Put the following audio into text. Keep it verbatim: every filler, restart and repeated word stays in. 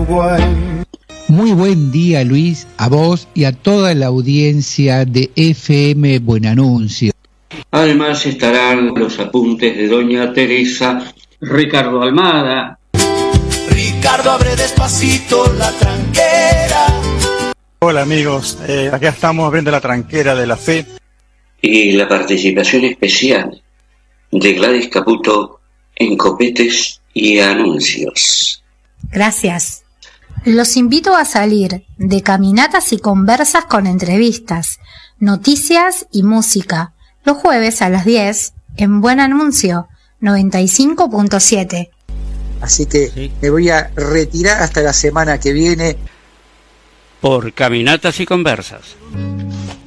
Uruguay. Muy buen día, Luis, a vos y a toda la audiencia de F M Buen Anuncio. Además estarán los apuntes de doña Teresa, Ricardo Almada. Ricardo, abre despacito la tranquera. Hola amigos, eh, acá estamos abriendo la tranquera de la fe. Y la participación especial de Gladys Caputo en Copetes y Anuncios. Gracias. Los invito a salir de caminatas y conversas con entrevistas, noticias y música, los jueves a las diez en Buen Anuncio noventa y cinco punto siete. Así que sí, me voy a retirar hasta la semana que viene. Por Caminatas y Conversas.